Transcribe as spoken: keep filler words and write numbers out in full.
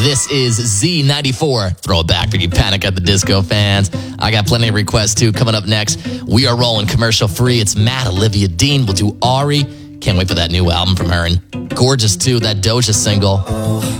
This is Z ninety-four. Throw it back for you Panic at the Disco fans. I got plenty of requests, too, coming up next. We are rolling commercial free. It's Matt, Olivia Dean. We'll do Ari. Can't wait for that new album from her. And gorgeous, too, that Doja single.